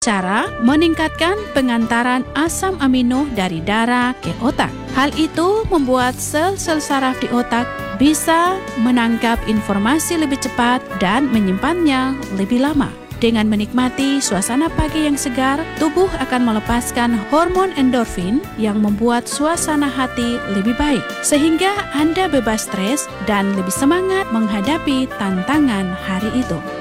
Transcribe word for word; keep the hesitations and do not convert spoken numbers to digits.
cara meningkatkan pengantaran asam amino dari darah ke otak. Hal itu membuat sel-sel saraf di otak bisa menangkap informasi lebih cepat dan menyimpannya lebih lama. Dengan menikmati suasana pagi yang segar, tubuh akan melepaskan hormon endorfin yang membuat suasana hati lebih baik, sehingga Anda bebas stres dan lebih semangat menghadapi tantangan hari itu.